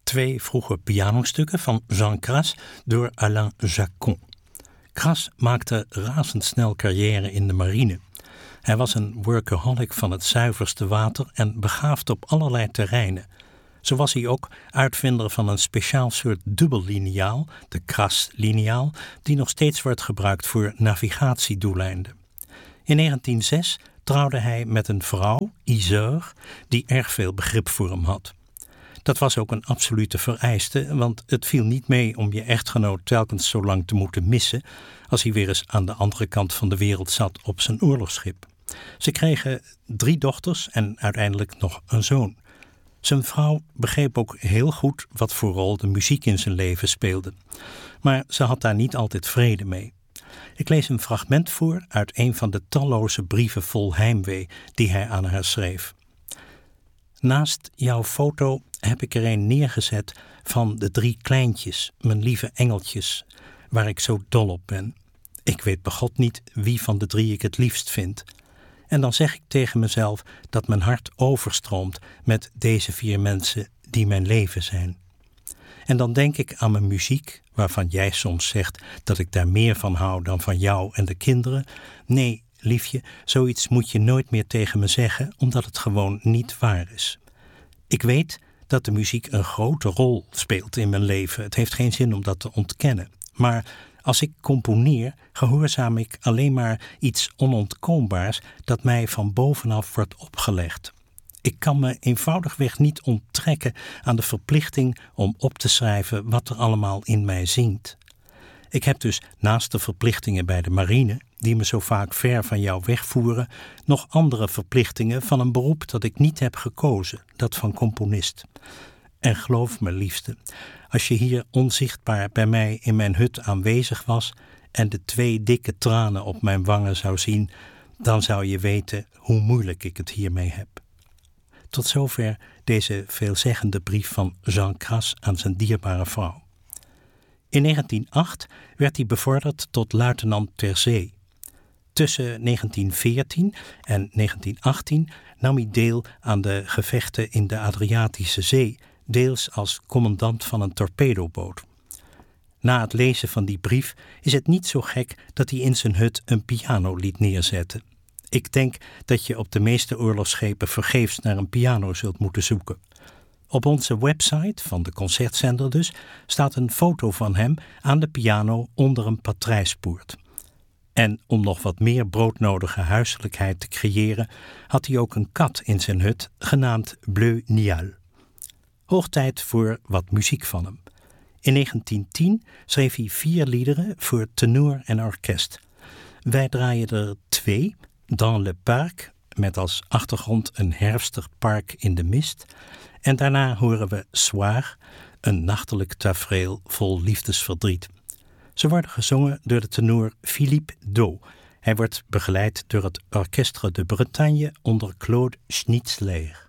2 vroege pianostukken van Jean Cras door Alain Jacquon. Cras maakte razendsnel carrière in de marine. Hij was een workaholic van het zuiverste water en begaafd op allerlei terreinen. Zo was hij ook uitvinder van een speciaal soort dubbelliniaal, de Cras-liniaal, die nog steeds wordt gebruikt voor navigatiedoeleinden. In 1906 trouwde hij met een vrouw, Yseure, die erg veel begrip voor hem had. Dat was ook een absolute vereiste, want het viel niet mee om je echtgenoot telkens zo lang te moeten missen als hij weer eens aan de andere kant van de wereld zat op zijn oorlogsschip. Ze kregen 3 dochters en uiteindelijk nog een zoon. Zijn vrouw begreep ook heel goed wat voor rol de muziek in zijn leven speelde. Maar ze had daar niet altijd vrede mee. Ik lees een fragment voor uit een van de talloze brieven vol heimwee die hij aan haar schreef. Naast jouw foto heb ik er een neergezet van de 3 kleintjes, mijn lieve engeltjes, waar ik zo dol op ben. Ik weet begot niet wie van de 3 ik het liefst vind. En dan zeg ik tegen mezelf dat mijn hart overstroomt met deze 4 mensen die mijn leven zijn. En dan denk ik aan mijn muziek, waarvan jij soms zegt dat ik daar meer van hou dan van jou en de kinderen. Nee, liefje, zoiets moet je nooit meer tegen me zeggen, omdat het gewoon niet waar is. Ik weet dat de muziek een grote rol speelt in mijn leven. Het heeft geen zin om dat te ontkennen. Maar als ik componeer, gehoorzaam ik alleen maar iets onontkoombaars dat mij van bovenaf wordt opgelegd. Ik kan me eenvoudigweg niet onttrekken aan de verplichting om op te schrijven wat er allemaal in mij zingt. Ik heb dus naast de verplichtingen bij de marine, die me zo vaak ver van jou wegvoeren, nog andere verplichtingen van een beroep dat ik niet heb gekozen, dat van componist. En geloof me, liefste, als je hier onzichtbaar bij mij in mijn hut aanwezig was en de 2 dikke tranen op mijn wangen zou zien, dan zou je weten hoe moeilijk ik het hiermee heb. Tot zover deze veelzeggende brief van Jean Cras aan zijn dierbare vrouw. In 1908 werd hij bevorderd tot luitenant ter zee. Tussen 1914 en 1918 nam hij deel aan de gevechten in de Adriatische Zee, deels als commandant van een torpedoboot. Na het lezen van die brief is het niet zo gek dat hij in zijn hut een piano liet neerzetten. Ik denk dat je op de meeste oorlogsschepen vergeefs naar een piano zult moeten zoeken. Op onze website, van de concertzender dus, staat een foto van hem aan de piano onder een patrijspoort. En om nog wat meer broodnodige huiselijkheid te creëren, had hij ook een kat in zijn hut, genaamd Bleu Nial. Hoog tijd voor wat muziek van hem. In 1910 schreef hij 4 liederen voor tenor en orkest. Wij draaien er 2, Dans le Parc, met als achtergrond een herfstig park in de mist. En daarna horen we Soir, een nachtelijk tafereel vol liefdesverdriet. Ze worden gezongen door de tenor Philippe Do. Hij wordt begeleid door het Orchestre de Bretagne onder Claude Schnitzler.